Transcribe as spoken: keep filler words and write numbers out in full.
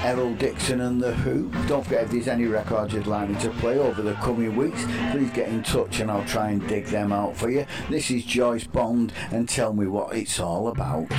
Errol Dixon and The Who. Don't forget, if there's any records you'd like me to play over the coming weeks, please get in touch and I'll try and dig them out for you. This is Joyce Bond, and tell me what it's all about.